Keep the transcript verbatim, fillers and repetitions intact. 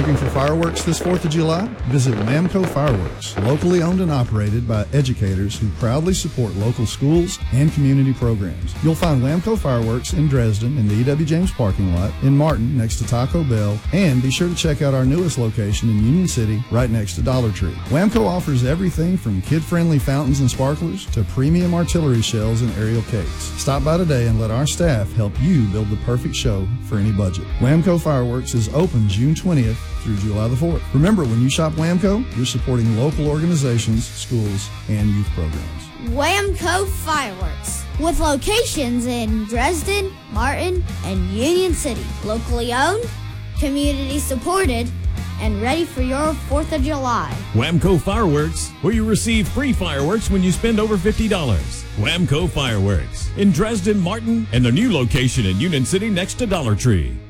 Looking for fireworks this fourth of July? Visit Whamco Fireworks, locally owned and operated by educators who proudly support local schools and community programs. You'll find Whamco Fireworks in Dresden in the E W James parking lot, in Martin next to Taco Bell, and be sure to check out our newest location in Union City right next to Dollar Tree. Whamco offers everything from kid-friendly fountains and sparklers to premium artillery shells and aerial cakes. Stop by today and let our staff help you build the perfect show for any budget. Whamco Fireworks is open June twentieth through July the fourth. Remember, when you shop Whamco, you're supporting local organizations, schools, and youth programs. Whamco Fireworks, with locations in Dresden, Martin, and Union City. Locally owned, community supported, and ready for your fourth of July. Whamco Fireworks, where you receive free fireworks when you spend over fifty dollars. Whamco Fireworks in Dresden, Martin, and their new location in Union City next to Dollar Tree.